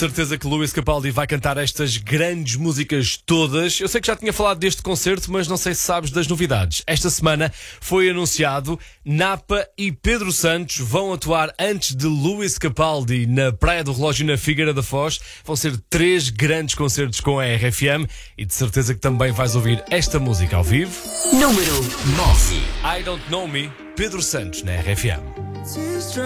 certeza que Lewis Capaldi vai cantar estas grandes músicas todas. Eu sei que já tinha falado deste concerto, mas não sei se sabes das novidades. Esta semana foi anunciado Napa e Pedro Santos vão atuar antes de Lewis Capaldi na Praia do Relógio, na Figueira da Foz. Vão ser 3 grandes concertos com a RFM e de certeza que também vais ouvir esta música ao vivo. Número 9. I Don't Know Me, Pedro Santos na RFM.